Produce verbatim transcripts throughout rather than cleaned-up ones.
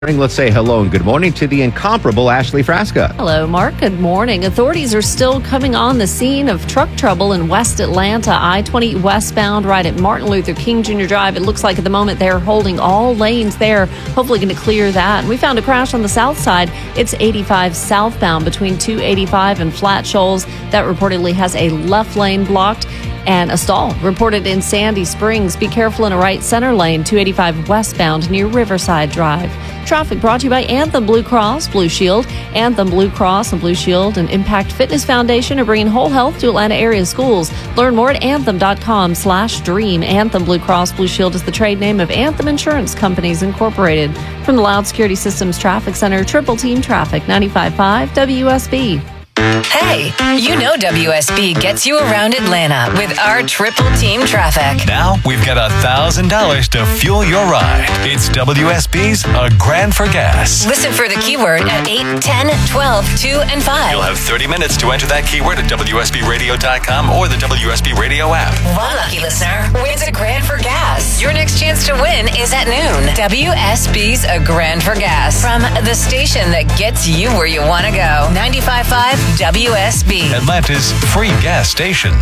Let's say hello and good morning to the incomparable Ashley Frasca. Hello, Mark. Good morning. Authorities are still coming on the scene of truck trouble in West Atlanta, I twenty westbound, right at Martin Luther King Junior Drive. It looks like at the moment they're holding all lanes there, hopefully going to clear that. And we found a crash on the south side. It's eighty-five southbound between two eighty-five and Flat Shoals. That reportedly has a left lane blocked. And a stall reported in Sandy Springs. Be careful in a right center lane, two eighty-five westbound near Riverside Drive. Traffic brought to you by Anthem Blue Cross Blue Shield. Anthem Blue Cross and Blue Shield and Impact Fitness Foundation are bringing whole health to Atlanta area schools. Learn more at anthem.com slash dream. Anthem Blue Cross Blue Shield is the trade name of Anthem Insurance Companies Incorporated. From the Loud Security Systems Traffic Center, Triple Team Traffic, ninety-five point five W S B. Hey, you know W S B gets you around Atlanta with our triple team traffic. Now we've got one thousand dollars to fuel your ride. It's W S B's A Grand for Gas. Listen for the keyword at eight, ten, twelve, two, and five. You'll have thirty minutes to enter that keyword at W S B radio dot com or the W S B radio app. One lucky listener wins a grand for gas. Your next chance to win is at noon. W S B's A Grand for Gas. From the station that gets you where you want to go. ninety-five point five W S B. Atlanta's free gas station.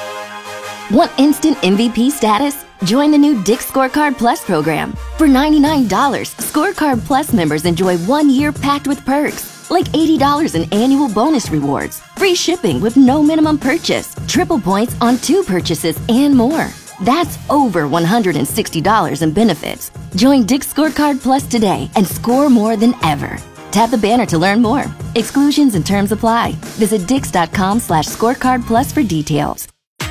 Want instant M V P status? Join the new Dick's Scorecard Plus program. For ninety-nine dollars, Scorecard Plus members enjoy one year packed with perks, like eighty dollars in annual bonus rewards, free shipping with no minimum purchase, triple points on two purchases, and more. That's over one hundred sixty dollars in benefits. Join Dick's Scorecard Plus today and score more than ever. Tap the banner to learn more. Exclusions and terms apply. Visit dix.com slash scorecard plus for details.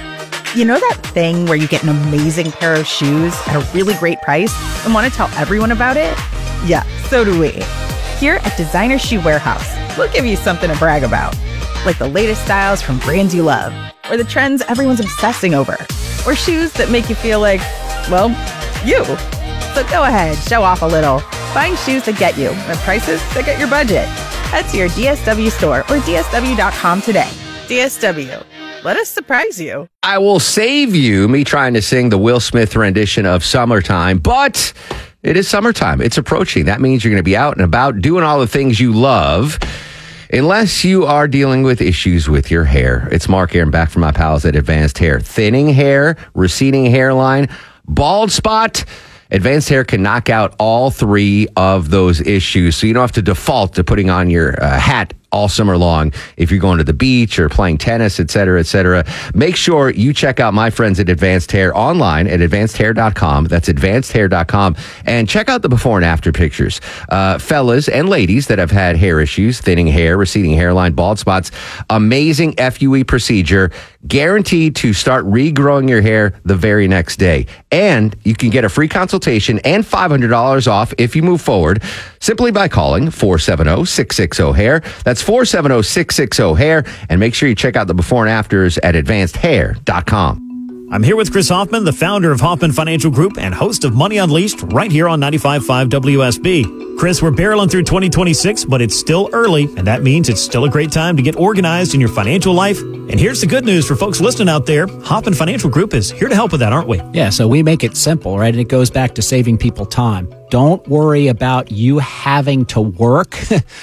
You know that thing where you get an amazing pair of shoes at a really great price and want to tell everyone about it? Yeah, so do we. Here at Designer Shoe Warehouse, we'll give you something to brag about. Like the latest styles from brands you love, or the trends everyone's obsessing over, or shoes that make you feel like, well, you. So go ahead, show off a little. Find shoes that get you at prices that get your budget. Head to your D S W store or D S W dot com today. D S W. Let us surprise you. I will save you me trying to sing the Will Smith rendition of Summertime, but it is summertime. It's approaching. That means you're going to be out and about doing all the things you love, unless you are dealing with issues with your hair. It's Mark Aaron back from my pals at Advanced Hair. Thinning hair, receding hairline, bald spot. Advanced Hair can knock out all three of those issues, so you don't have to default to putting on your uh, hat all summer long if you're going to the beach or playing tennis, et cetera, et cetera. Make sure you check out my friends at Advanced Hair online at advanced hair dot com. That's advanced hair dot com. And check out the before and after pictures. Uh, fellas and ladies that have had hair issues, thinning hair, receding hairline, bald spots, amazing F U E procedure, guaranteed to start regrowing your hair the very next day. And you can get a free consultation and five hundred dollars off if you move forward simply by calling four seven zero, six six zero, hair. That's four seven zero, six six zero, hair. And make sure you check out the before and afters at advanced hair dot com. I'm here with Chris Hoffman, the founder of Hoffman Financial Group and host of Money Unleashed right here on ninety-five point five W S B. Chris, we're barreling through twenty twenty-six, but it's still early, and that means it's still a great time to get organized in your financial life. And here's the good news for folks listening out there. Hoffman Financial Group is here to help with that, aren't we? Yeah, so we make it simple, right? And it goes back to saving people time. Don't worry about you having to work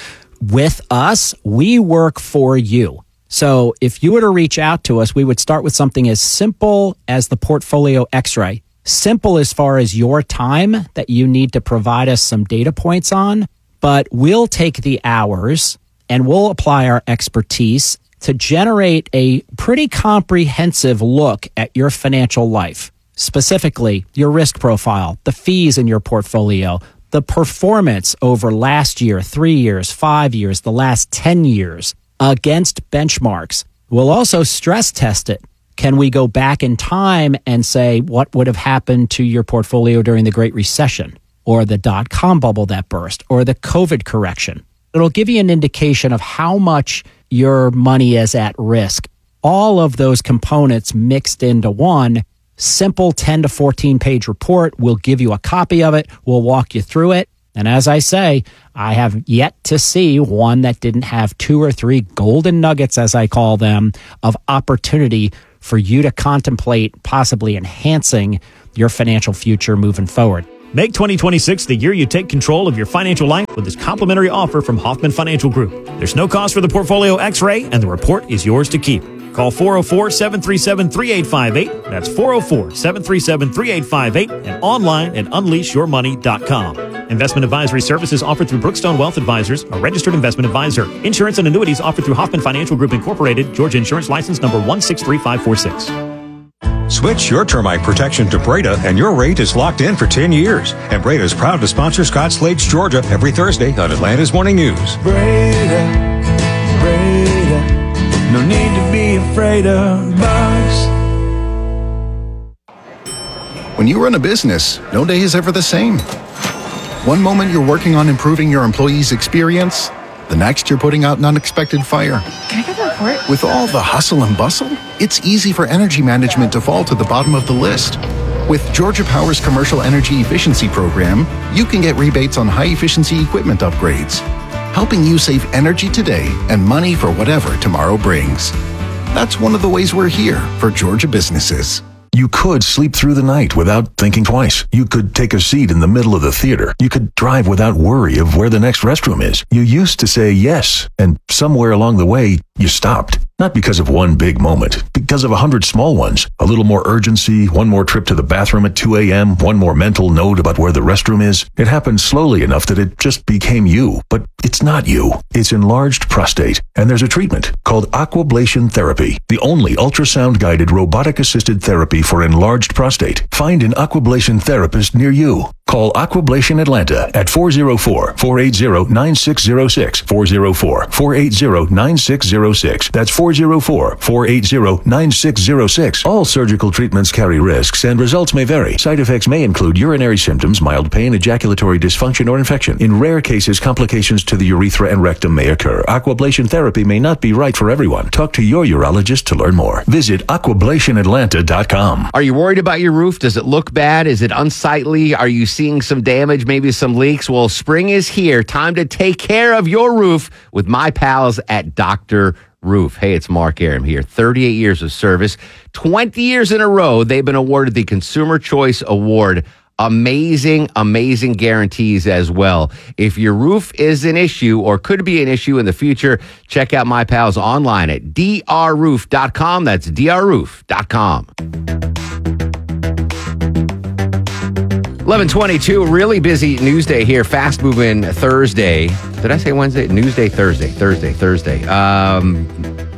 with us. We work for you. So if you were to reach out to us, we would start with something as simple as the portfolio x-ray. Simple as far as your time that you need to provide us some data points on, but we'll take the hours and we'll apply our expertise to generate a pretty comprehensive look at your financial life, specifically your risk profile, the fees in your portfolio, the performance over last year, three years, five years, the last ten years against benchmarks. We'll also stress test it. Can we go back in time and say what would have happened to your portfolio during the Great Recession or the dot-com bubble that burst or the COVID correction? It'll give you an indication of how much your money is at risk. All of those components mixed into one simple ten to fourteen page report. We'll give you a copy of it. We'll walk you through it. And as I say, I have yet to see one that didn't have two or three golden nuggets, as I call them, of opportunity for you to contemplate possibly enhancing your financial future moving forward. Make twenty twenty-six the year you take control of your financial life with this complimentary offer from Hoffman Financial Group. There's no cost for the portfolio x-ray, and the report is yours to keep. Call four oh four, seven three seven, three eight five eight. That's four oh four, seven three seven, three eight five eight and online at unleash your money dot com. Investment advisory services offered through Brookstone Wealth Advisors, a registered investment advisor. Insurance and annuities offered through Hoffman Financial Group Incorporated, Georgia Insurance License number one six three five four six. Switch your termite protection to Breda, and your rate is locked in for ten years. And Breda is proud to sponsor Scott Slade's Georgia every Thursday on Atlanta's Morning News. Breda, Breda, no need to be afraid of bugs. When you run a business, no day is ever the same. One moment you're working on improving your employees' experience, the next you're putting out an unexpected fire. Can I get the report? With all the hustle and bustle, it's easy for energy management to fall to the bottom of the list. With Georgia Power's Commercial Energy Efficiency Program, you can get rebates on high-efficiency equipment upgrades, helping you save energy today and money for whatever tomorrow brings. That's one of the ways we're here for Georgia businesses. You could sleep through the night without thinking twice. You could take a seat in the middle of the theater. You could drive without worry of where the next restroom is. You used to say yes, and somewhere along the way, you stopped. Not because of one big moment, because of a hundred small ones. A little more urgency, one more trip to the bathroom at two a.m., one more mental note about where the restroom is. It happened slowly enough that it just became you. But it's not you. It's enlarged prostate. And there's a treatment called Aquablation Therapy, the only ultrasound-guided robotic-assisted therapy for enlarged prostate. Find an Aquablation therapist near you. Call Aquablation Atlanta at four oh four, four eight zero, nine six oh six, four oh four, four eight zero, nine six oh six. That's four oh four, four eight zero, nine six oh six. All surgical treatments carry risks and results may vary. Side effects may include urinary symptoms, mild pain, ejaculatory dysfunction, or infection. In rare cases, complications to the urethra and rectum may occur. Aquablation therapy may not be right for everyone. Talk to your urologist to learn more. Visit aquablation atlanta dot com. Are you worried about your roof? Does it look bad? Is it unsightly? Are you seeing some damage, maybe some leaks? Well, spring is here. Time to take care of your roof with my pals at Doctor Roof. Hey, it's Mark Aram here. thirty-eight years of service. twenty years in a row, they've been awarded the Consumer Choice Award. Amazing, amazing guarantees as well. If your roof is an issue or could be an issue in the future, check out my pals online at d r roof dot com. That's d r roof dot com. eleven twenty-two, really busy news day here. Fast moving Thursday. Did I say Wednesday? Newsday, Thursday. Thursday, Thursday. Um,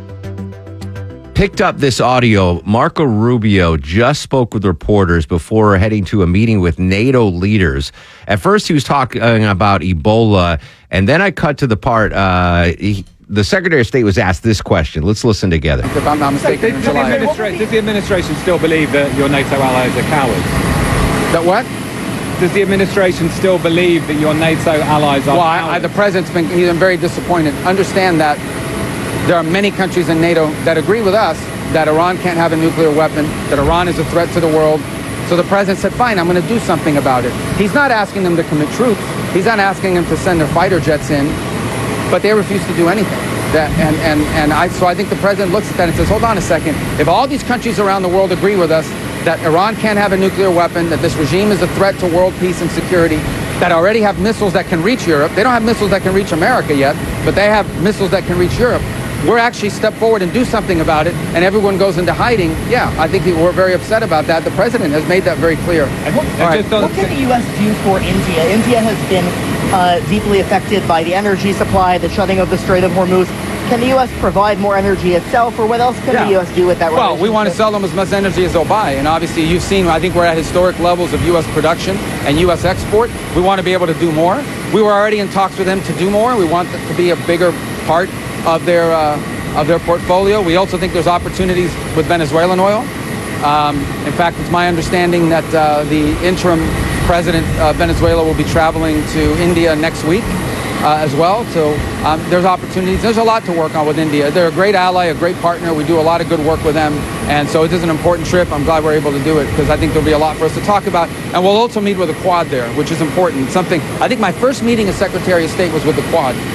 picked up this audio. Marco Rubio just spoke with reporters before heading to a meeting with NATO leaders. At first, he was talking about Ebola, and then I cut to the part. Uh, he, the Secretary of State was asked this question. Let's listen together. If I'm not mistaken, does, does, the administra- does the administration still believe that your NATO allies are cowards? That what? Does the administration still believe that your NATO allies are? Well, I, I, the president's been, he's been very disappointed. Understand that there are many countries in NATO that agree with us that Iran can't have a nuclear weapon, that Iran is a threat to the world. So the president said, fine, I'm going to do something about it. He's not asking them to commit troops. He's not asking them to send their fighter jets in, but they refuse to do anything. That, and and, and I, so I think the president looks at that and says, hold on a second. If all these countries around the world agree with us that Iran can't have a nuclear weapon, that this regime is a threat to world peace and security, that already have missiles that can reach Europe. They don't have missiles that can reach America yet, but they have missiles that can reach Europe. We're actually step forward and do something about it, and everyone goes into hiding. Yeah, I think we're very upset about that. The president has made that very clear. What, right. what can the U S do for India? India has been uh, deeply affected by the energy supply, the shutting of the Strait of Hormuz. Can the U S provide more energy itself, or what else can yeah. the U S do with that relationship? Well, we want to sell them as much energy as they'll buy, and obviously you've seen, I think we're at historic levels of U S production and U S export. We want to be able to do more. We were already in talks with them to do more. We want that to be a bigger part of their uh, of their portfolio. We also think there's opportunities with Venezuelan oil. Um, in fact, it's my understanding that uh, the interim president of Venezuela will be traveling to India next week. Uh, as well. So um, there's opportunities. There's a lot to work on with India. They're a great ally, a great partner. We do a lot of good work with them. And so it is an important trip. I'm glad we're able to do it because I think there'll be a lot for us to talk about. And we'll also meet with the Quad there, which is important. Something, I think my first meeting as Secretary of State was with the Quad.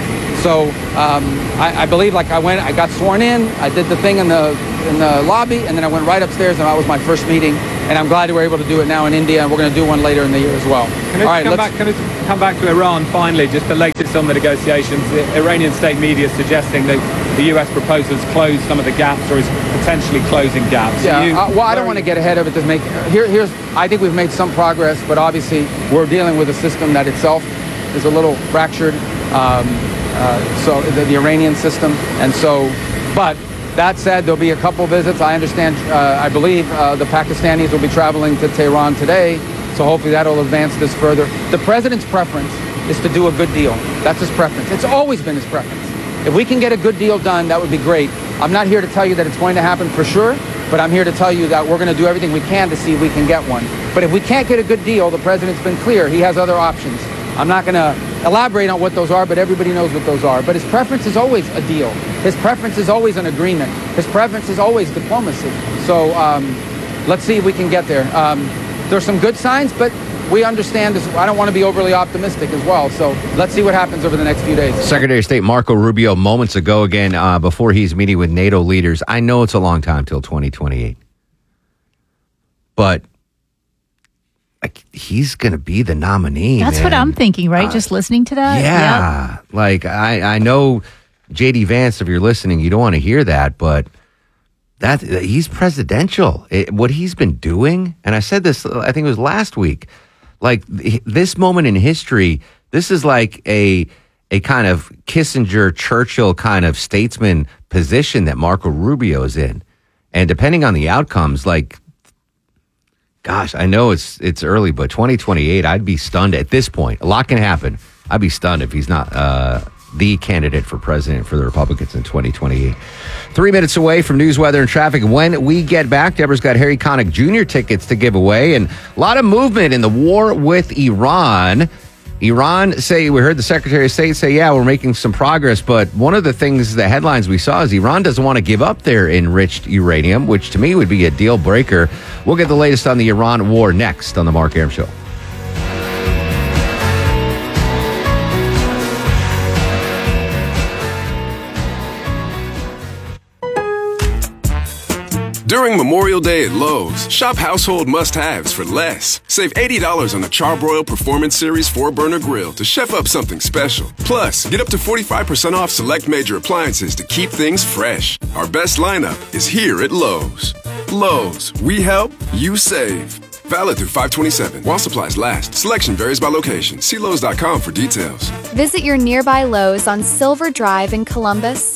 So um, I, I believe, like I went, I got sworn in, I did the thing in the in the lobby, and then I went right upstairs, and that was my first meeting. And I'm glad we were able to do it now in India, and we're going to do one later in the year as well. Can I, All right, come, let's, back, can I come back to Iran finally? Just the latest on the negotiations. The Iranian state media is suggesting that the U S proposals close some of the gaps, or is potentially closing gaps. Yeah, you, uh, well, I don't want to get ahead of it. To make here, here's, I think we've made some progress, but obviously we're dealing with a system that itself is a little fractured. Um, uh, so the, the Iranian system, and so, but that said, there'll be a couple visits. I understand, uh, I believe uh, the Pakistanis will be traveling to Tehran today, so hopefully that'll advance this further. The president's preference is to do a good deal. That's his preference. It's always been his preference. If we can get a good deal done, that would be great. I'm not here to tell you that it's going to happen for sure, but I'm here to tell you that we're going to do everything we can to see if we can get one. But if we can't get a good deal, the president's been clear. He has other options. I'm not going to elaborate on what those are, but everybody knows what those are. But his preference is always a deal. His preference is always an agreement. His preference is always diplomacy. So um, let's see if we can get there. Um, there's some good signs, but we understand this. I don't want to be overly optimistic as well. So let's see what happens over the next few days. Secretary of State Marco Rubio moments ago again uh, before he's meeting with NATO leaders. I know it's a long time till twenty twenty-eight, but like, he's going to be the nominee. That's man. what I'm thinking, right? Uh, Just listening to that. Yeah. Yep. Like, I, I know, J D Vance, if you're listening, you don't want to hear that, but that he's presidential. It, what he's been doing, and I said this, I think it was last week, like this moment in history, this is like a a kind of Kissinger, Churchill kind of statesman position that Marco Rubio is in. And depending on the outcomes, like, gosh, I know it's it's early, but twenty twenty-eight, I'd be stunned at this point. A lot can happen. I'd be stunned if he's not uh, the candidate for president for the Republicans in twenty twenty-eight. Three minutes away from news, weather, and traffic. When we get back, Deborah's got Harry Connick Junior tickets to give away, and a lot of movement in the war with Iran. Iran say, we heard the Secretary of State say, yeah, we're making some progress, but one of the things, the headlines we saw is Iran doesn't want to give up their enriched uranium, which to me would be a deal breaker. We'll get the latest on the Iran war next on the Mark Arum Show. During Memorial Day at Lowe's, shop household must-haves for less. Save eighty dollars on the Charbroil Performance Series four burner grill to chef up something special. Plus, get up to forty-five percent off select major appliances to keep things fresh. Our best lineup is here at Lowe's. Lowe's, we help, you save. Valid through five twenty-seven while supplies last. Selection varies by location. See Lowe's dot com for details. Visit your nearby Lowe's on Silver Drive in Columbus.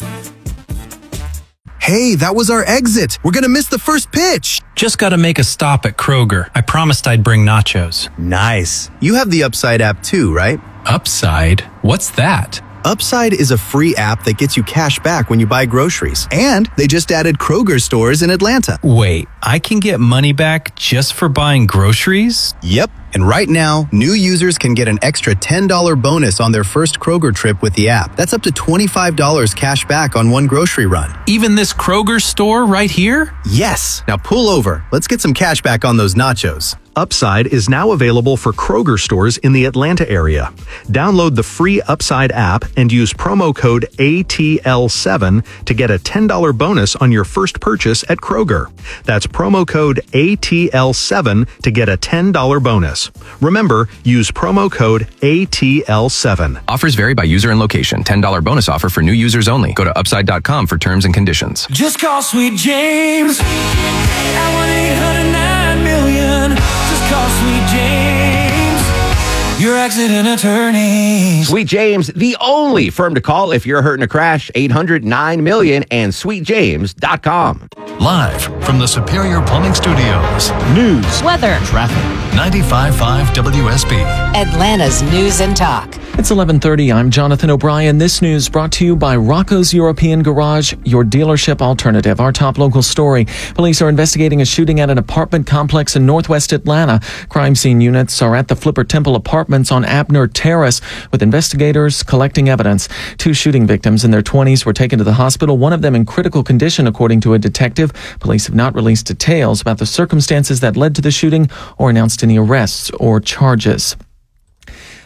Hey, that was our exit. We're going to miss the first pitch. Just got to make a stop at Kroger. I promised I'd bring nachos. Nice. You have the Upside app too, right? Upside? What's that? Upside is a free app that gets you cash back when you buy groceries. And they just added Kroger stores in Atlanta. Wait, I can get money back just for buying groceries? Yep. And right now, new users can get an extra ten dollars bonus on their first Kroger trip with the app. That's up to twenty-five dollars cash back on one grocery run. Even this Kroger store right here? Yes. Now pull over. Let's get some cash back on those nachos. Upside is now available for Kroger stores in the Atlanta area. Download the free Upside app and use promo code A T L seven to get a ten dollars bonus on your first purchase at Kroger. That's promo code A T L seven to get a ten dollars bonus. Remember, use promo code A T L seven. Offers vary by user and location. ten dollars bonus offer for new users only. Go to upside dot com for terms and conditions. Just call Sweet James at one eight hundred nine million. Just call Sweet James, your accident attorney. Sweet James, the only firm to call if you're hurt in a crash. eight hundred nine million and sweet james dot com. Live from the Superior Plumbing Studios. News, weather, traffic. ninety-five point five W S B. Atlanta's News and Talk. It's eleven thirty. I'm Jonathan O'Brien. This news brought to you by Rocco's European Garage, your dealership alternative. Our top local story. Police are investigating a shooting at an apartment complex in northwest Atlanta. Crime scene units are at the Flipper Temple Apartments on Abner Terrace, with investigators collecting evidence. Two shooting victims in their twenties were taken to the hospital, one of them in critical condition, according to a detective. Police have not released details about the circumstances that led to the shooting or announced any arrests or charges.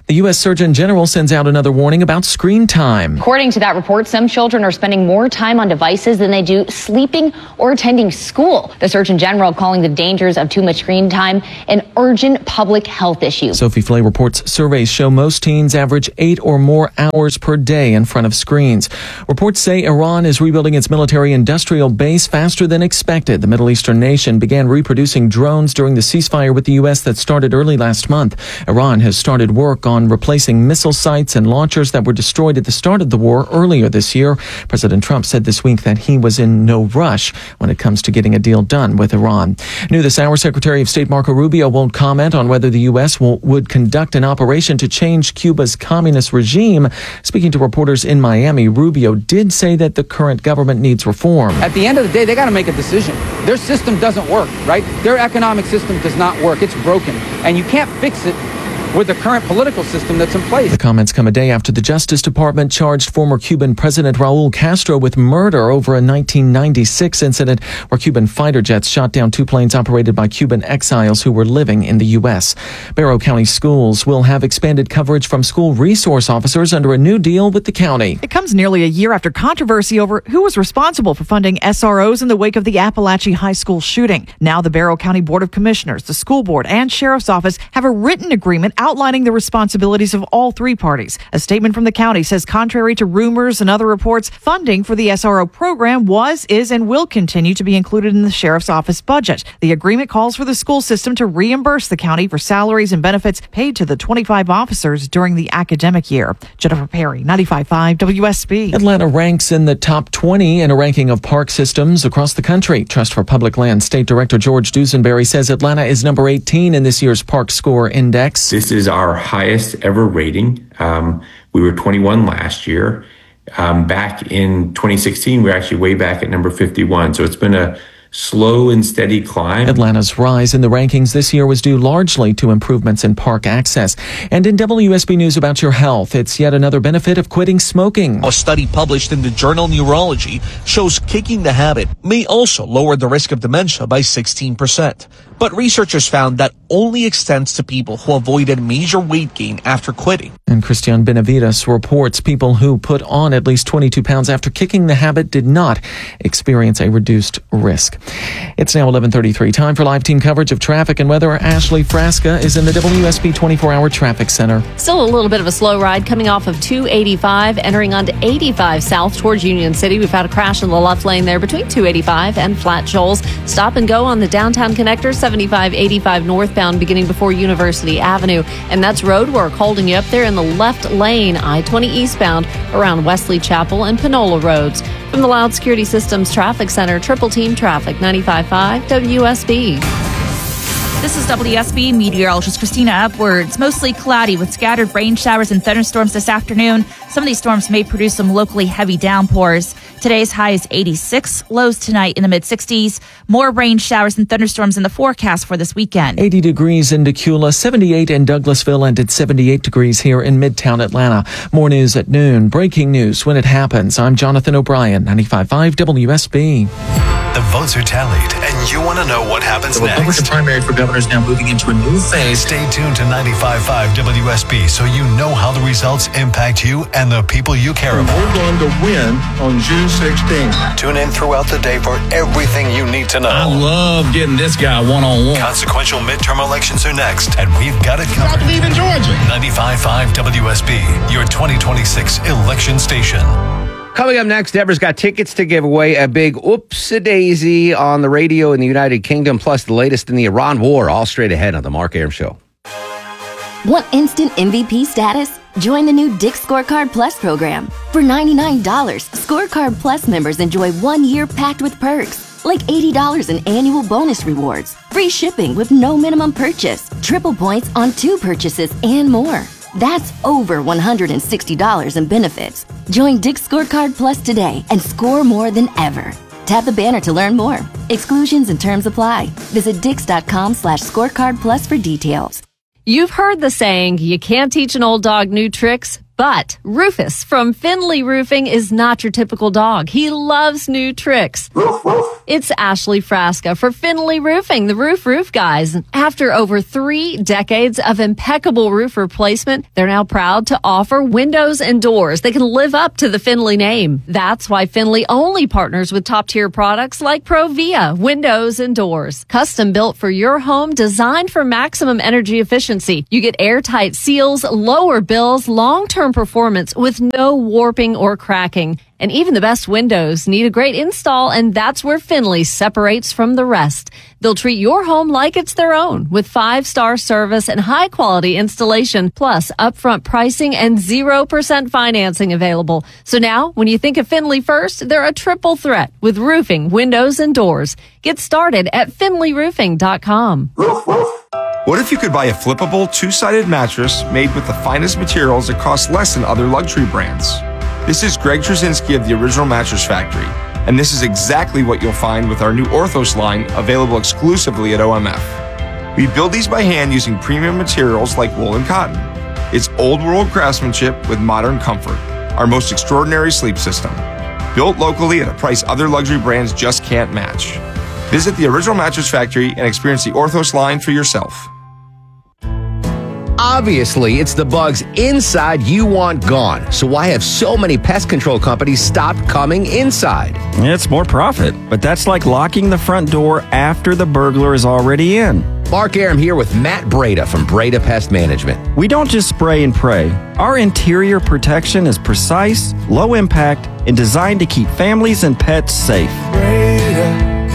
The U S Surgeon General sends out another warning about screen time. According to that report, some children are spending more time on devices than they do sleeping or attending school. The Surgeon General calling the dangers of too much screen time an urgent public health issue. Sophie Flay reports surveys show most teens average eight or more hours per day in front of screens. Reports say Iran is rebuilding its military industrial base faster than expected. The Middle Eastern nation began reproducing drones during the ceasefire with the U S that started early last month. Iran has started work on replacing missile sites and launchers that were destroyed at the start of the war earlier this year. President Trump said this week that he was in no rush when it comes to getting a deal done with Iran. New this hour, Secretary of State Marco Rubio won't comment on whether the U S will, would conduct an operation to change Cuba's communist regime. Speaking to reporters in Miami, Rubio did say that the current government needs reform. At the end of the day, they got to make a decision. Their system doesn't work, right? Their economic system does not work. It's broken. And you can't fix it with the current political system that's in place. The comments come a day after the Justice Department charged former Cuban President Raul Castro with murder over a nineteen ninety-six incident where Cuban fighter jets shot down two planes operated by Cuban exiles who were living in the U S. Barrow County schools will have expanded coverage from school resource officers under a new deal with the county. It comes nearly a year after controversy over who was responsible for funding S R Os in the wake of the Appalachia High School shooting. Now the Barrow County Board of Commissioners, the school board, and sheriff's office have a written agreement outlining the responsibilities of all three parties. A statement from the county says contrary to rumors and other reports, funding for the S R O program was, is, and will continue to be included in the sheriff's office budget. The agreement calls for the school system to reimburse the county for salaries and benefits paid to the twenty-five officers during the academic year. Jennifer Perry, ninety-five point five W S B. Atlanta ranks in the top twenty in a ranking of park systems across the country. Trust for Public Land State Director George Dusenberry says Atlanta is number eighteen in this year's Park Score Index. This is our highest ever rating. Um, we were twenty-one last year. Um, back in twenty sixteen, we were actually way back at number fifty-one. So it's been a slow and steady climb. Atlanta's rise in the rankings this year was due largely to improvements in park access. And in W S B News about your health, it's yet another benefit of quitting smoking. A study published in the journal Neurology shows kicking the habit may also lower the risk of dementia by sixteen percent. But researchers found that only extends to people who avoided major weight gain after quitting. And Christian Benavides reports people who put on at least twenty-two pounds after kicking the habit did not experience a reduced risk. It's now eleven thirty-three. Time for live team coverage of traffic and weather. Ashley Frasca is in the W S B twenty-four hour traffic center. Still a little bit of a slow ride coming off of two eighty-five, entering onto eighty-five south towards Union City. We've had a crash in the left lane there between two eighty-five and Flat Shoals. Stop and go on the downtown connector, seventy-five eighty-five northbound, beginning before University Avenue. And that's road work holding you up there in the left lane, I twenty eastbound around Wesley Chapel and Panola Roads. From the Loud Security Systems Traffic Center, Triple Team Traffic, ninety-five point five W S B. This is W S B meteorologist Christina Upwards. Mostly cloudy with scattered rain showers and thunderstorms this afternoon. Some of these storms may produce some locally heavy downpours. Today's high is eighty-six, lows tonight in the mid-sixties. More rain showers and thunderstorms in the forecast for this weekend. eighty degrees in Decula, seventy-eight in Douglasville, and it's seventy-eight degrees here in Midtown Atlanta. More news at noon. Breaking news when it happens. I'm Jonathan O'Brien, ninety-five point five W S B. The votes are tallied, and you want to know what happens the next. The Republican primary for governor is now moving into a new phase. Stay tuned to ninety-five point five W S B so you know how the results impact you and the people you care about. We're going to win on June sixteenth. Tune in throughout the day for everything you need to know. I love getting this guy one-on-one. Consequential midterm elections are next, and we've got it covered. I believe in Georgia. ninety-five point five W S B, your twenty twenty-six election station. Coming up next, Deborah's got tickets to give away, a big oops-a-daisy on the radio in the United Kingdom, plus the latest in the Iran war, all straight ahead on the Mark Arum Show. Want instant M V P status? Join the new Dick's Scorecard Plus program. For ninety-nine dollars, Scorecard Plus members enjoy one year packed with perks, like eighty dollars in annual bonus rewards, free shipping with no minimum purchase, triple points on two purchases, and more. That's over one hundred sixty dollars in benefits. Join Dick's Scorecard Plus today and score more than ever. Tap the banner to learn more. Exclusions and terms apply. Visit dix.com slash scorecard plus for details. You've heard the saying, you can't teach an old dog new tricks, But Rufus from Finley Roofing is not your typical dog. He loves new tricks. It's Ashley Frasca for Finley Roofing, the Roof Roof Guys. After over three decades of impeccable roof replacement, they're now proud to offer windows and doors. They can live up to the Finley name. That's why Finley only partners with top-tier products like Provia windows and doors. Custom built for your home, designed for maximum energy efficiency. You get airtight seals, lower bills, long-term performance with no warping or cracking. And even the best windows need a great install, and that's where Finley separates from the rest. They'll treat your home like it's their own with five-star service and high-quality installation, plus upfront pricing and zero percent financing available. So now, when you think of Finley first, they're a triple threat with roofing, windows, and doors. Get started at finley roofing dot com. What if you could buy a flippable two-sided mattress made with the finest materials that cost less than other luxury brands? This is Greg Trzynski of the Original Mattress Factory, and this is exactly what you'll find with our new Orthos line available exclusively at O M F. We build these by hand using premium materials like wool and cotton. It's old-world craftsmanship with modern comfort, our most extraordinary sleep system. Built locally at a price other luxury brands just can't match. Visit the Original Mattress Factory and experience the Orthos line for yourself. Obviously, it's the bugs inside you want gone. So why have so many pest control companies stopped coming inside? It's more profit, but that's like locking the front door after the burglar is already in. Mark Aram here with Matt Breda from Breda Pest Management. We don't just spray and pray. Our interior protection is precise, low impact, and designed to keep families and pets safe. Breda,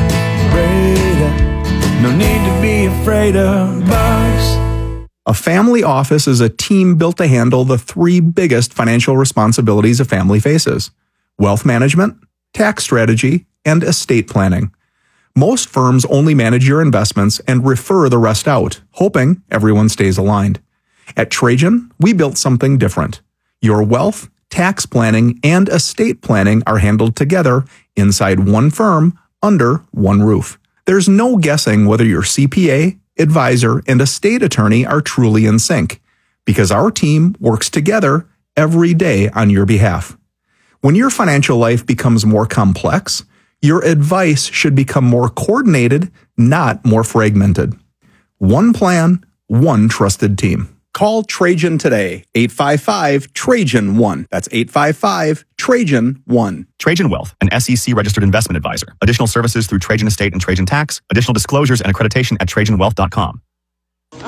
Breda, no need to be afraid of bugs. A family office is a team built to handle the three biggest financial responsibilities a family faces: wealth management, tax strategy, and estate planning. Most firms only manage your investments and refer the rest out, hoping everyone stays aligned. At Trajan, we built something different. Your wealth, tax planning, and estate planning are handled together inside one firm under one roof. There's no guessing whether your C P A, advisor, and estate attorney are truly in sync, because our team works together every day on your behalf. When your financial life becomes more complex, your advice should become more coordinated, not more fragmented. One plan, one trusted team. Call Trajan today, eight five five, Trajan one. That's eight five five, Trajan one. Trajan Wealth, an S E C-registered investment advisor. Additional services through Trajan Estate and Trajan Tax. Additional disclosures and accreditation at trajan wealth dot com. He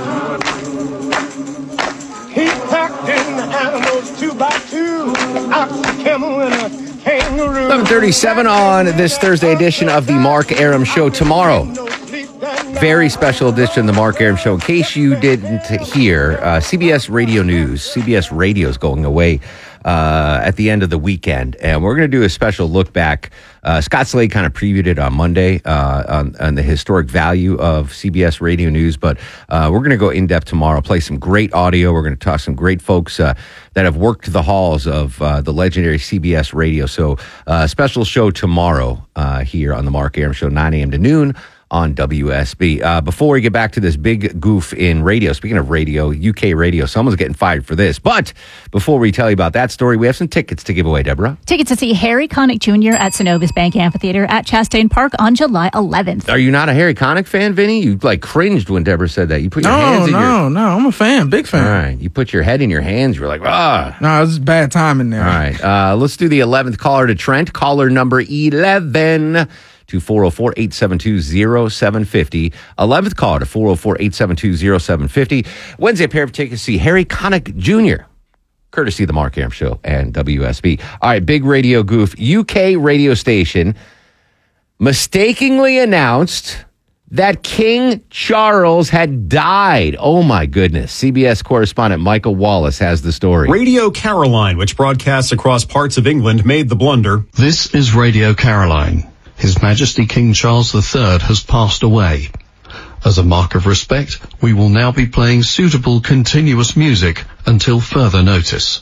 packed in the animals two by two, ox, a camel, and a kangaroo. eleven thirty-seven on this Thursday edition of the Mark Aram Show. Tomorrow, very special edition of the Mark Aram Show. In case you didn't hear, uh, C B S Radio News, C B S Radio is going away uh, at the end of the weekend, and we're going to do a special look back. Uh, Scott Slade kind of previewed it on Monday uh, on, on the historic value of C B S Radio News, but uh, we're going to go in depth tomorrow, play some great audio. We're going to talk to some great folks uh, that have worked the halls of uh, the legendary C B S Radio. So, uh, special show tomorrow uh, here on the Mark Aram Show, nine a.m. to noon on W S B. Uh, before we get back to this big goof in radio, speaking of radio, U K radio, someone's getting fired for this. But before we tell you about that story, we have some tickets to give away, Deborah. Tickets to see Harry Connick Junior at Synovus Bank Amphitheater at Chastain Park on July eleventh. Are you not a Harry Connick fan, Vinny? You like cringed when Deborah said that. You put your no, hands in no, your... No, no, I'm a fan, big fan. All right. You put your head in your hands. You were like, ah. No, it was bad timing there. All right. Uh, let's do the eleventh caller to Trent. Caller number eleven. To four oh four, eight seven two, oh seven five oh. eleventh caller to four oh four, eight seven two, oh seven five oh. Wednesday, a pair of tickets to see Harry Connick Junior Courtesy of the Mark Aram Show and W S B. All right, big radio goof. U K radio station mistakenly announced that King Charles had died. Oh, my goodness. C B S correspondent Michael Wallace has the story. Radio Caroline, which broadcasts across parts of England, made the blunder. This is Radio Caroline. His Majesty King Charles the Third has passed away. As a mark of respect, we will now be playing suitable continuous music until further notice.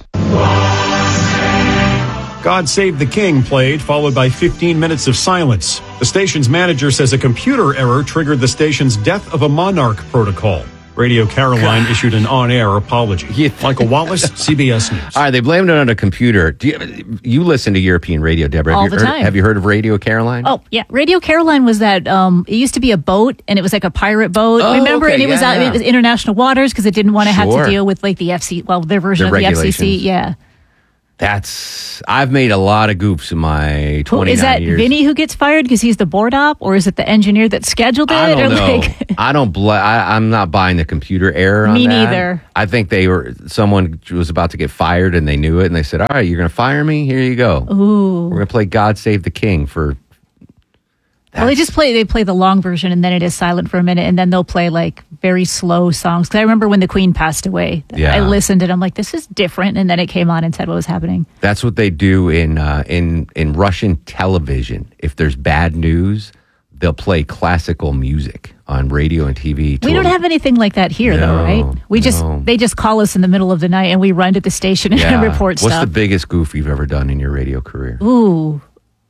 God Save the King played, followed by fifteen minutes of silence. The station's manager says a computer error triggered the station's Death of a Monarch protocol. Radio Caroline issued an on-air apology. Michael Wallace, C B S News. All right, they blamed it on a computer. Do you, you listen to European radio, Deborah? All have you the heard, time. Have you heard of Radio Caroline? Oh, yeah. Radio Caroline was that, um, it used to be a boat, and it was like a pirate boat. Oh, Remember? okay, And it was yeah, out, yeah. it was international waters because it didn't want to have Sure. to deal with like the F C C, well, their version The of the F C C. regulations. Yeah. That's, I've made a lot of goofs in my Who, twenty-nine is that years. Vinny who gets fired because he's the board op, or is it the engineer that scheduled it? I don't or know. Like, I don't. Bl- I, I'm not buying the computer error on Me that. neither. I think they were. Someone was about to get fired, and they knew it, and they said, "All right, you're going to fire me. Here you go. Ooh. We're going to play God Save the King for." Well, they just play. They play the long version, and then it is silent for a minute, and then they'll play like very slow songs. Because I remember when the Queen passed away, Yeah. I listened and I'm like, "This is different," and then it came on and said what was happening. That's what they do in uh, in in Russian television. If there's bad news, they'll play classical music on radio and T V. We don't have anything like that here, though, No, right? We just no. they just call us in the middle of the night, and we run to the station and Yeah. report What's stuff. the biggest goof you've ever done in your radio career? Ooh,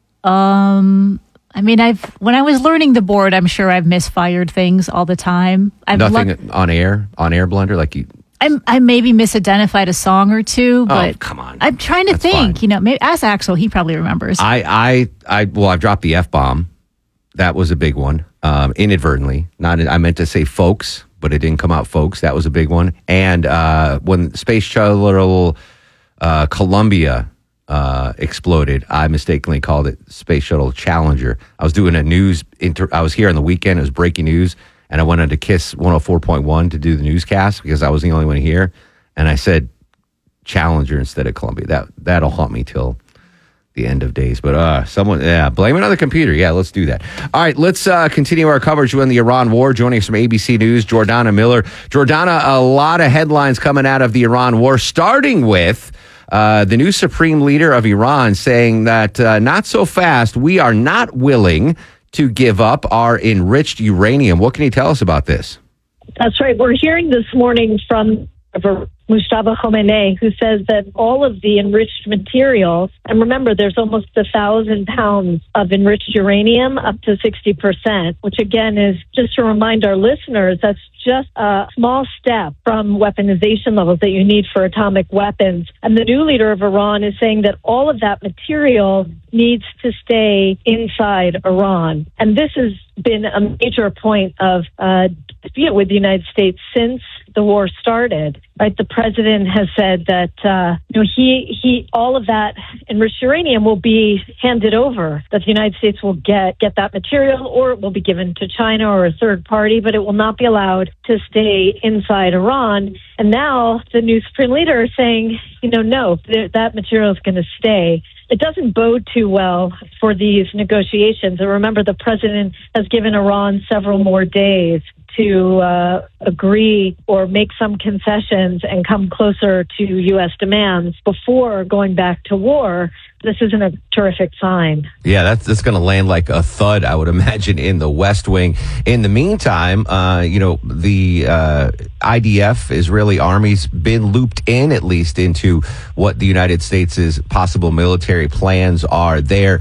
um. I mean, I've when I was learning the board, I'm sure I've misfired things all the time. I've Nothing luck- on air, on air blunder like you. I'm, I maybe misidentified a song or two, but Oh, come on. I'm trying to That's think. fine. You know, maybe ask Axel; he probably remembers. I, I, I, well, I've dropped the F bomb. That was a big one, um, inadvertently. Not, I meant to say folks, but it didn't come out folks. That was a big one. And uh, when Space Shuttle uh, Columbia uh, exploded, I mistakenly called it Space Shuttle Challenger. I was doing a news, inter- I was here on the weekend. It was breaking news. And I went on to KISS one oh four point one to do the newscast because I was the only one here. And I said Challenger instead of Columbia. That, that'll haunt me till the end of days. But uh, someone, yeah, blame it on the computer. Yeah, let's do that. All right, let's uh, continue our coverage on the Iran war. Joining us from A B C News, Jordana Miller. Jordana, a lot of headlines coming out of the Iran war, starting with uh, the new supreme leader of Iran saying that uh, not so fast, we are not willing to give up our enriched uranium. What can you tell us about this? That's right. We're hearing this morning from Mustafa Khomeini, who says that all of the enriched materials, and remember, there's almost a thousand pounds of enriched uranium, up to sixty percent, which again is just to remind our listeners, that's just a small step from weaponization levels that you need for atomic weapons. And the new leader of Iran is saying that all of that material needs to stay inside Iran. And this has been a major point of uh, dispute with the United States since the war started. Right, the president has said that uh, you know he he all of that enriched uranium will be handed over. That the United States will get get that material, or it will be given to China or a third party, but it will not be allowed to stay inside Iran. And now the new supreme leader is saying, you know, no, th- that material is going to stay. It doesn't bode too well for these negotiations. And remember, the president has given Iran several more days to uh, agree or make some concessions and come closer to U S demands before going back to war. This isn't a terrific sign. Yeah, that's, that's going to land like a thud, I would imagine, in the West Wing. In the meantime, uh, you know, the uh, I D F, Israeli army's been looped in, at least, into what the United States' possible military plans are there.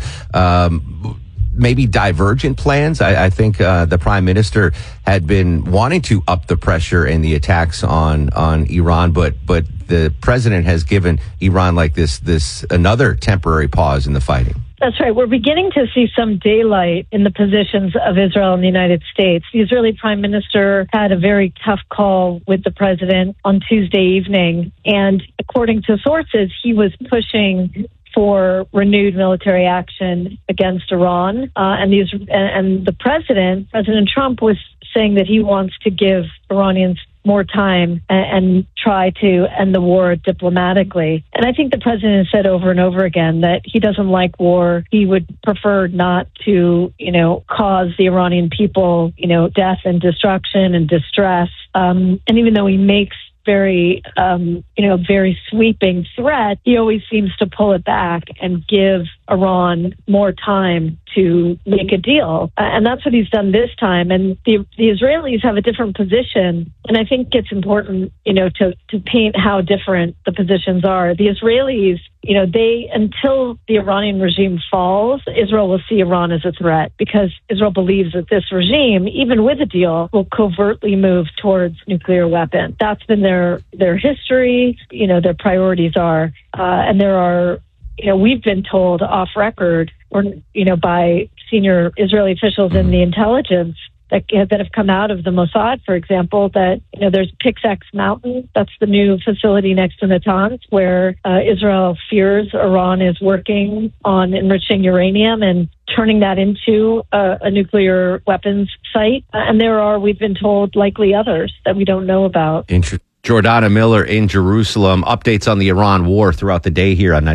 Um, maybe divergent plans. I, I think uh, the prime minister had been wanting to up the pressure in the attacks on on Iran, but but the president has given Iran like this this another temporary pause in the fighting. That's right. We're beginning to see some daylight in the positions of Israel and the United States. The Israeli prime minister had a very tough call with the president on Tuesday evening, and according to sources, he was pushing for renewed military action against Iran. Uh, and these and the president, President Trump, was saying that he wants to give Iranians more time and, and try to end the war diplomatically. And I think the president has said over and over again that he doesn't like war. He would prefer not to, you know, cause the Iranian people, you know, death and destruction and distress. Um, and even though he makes very, um, you know, very sweeping threat, he always seems to pull it back and give Iran more time to make a deal. Uh, and that's what he's done this time. And the, the Israelis have a different position. And I think it's important, you know, to, to paint how different the positions are. The Israelis, you know, they, until the Iranian regime falls, Israel will see Iran as a threat because Israel believes that this regime, even with a deal, will covertly move towards nuclear weapons. That's been their, their history, you know, their priorities are, uh, and there are, you know, we've been told off record, or, you know, by senior Israeli officials in the intelligence that, that have come out of the Mossad, for example, that, you know, there's Pickaxe Mountain. That's the new facility next to Natanz where uh, Israel fears Iran is working on enriching uranium and turning that into a, a nuclear weapons site. Uh, and there are, we've been told, likely others that we don't know about. Interesting. Jordana Miller in Jerusalem. Updates on the Iran war throughout the day here on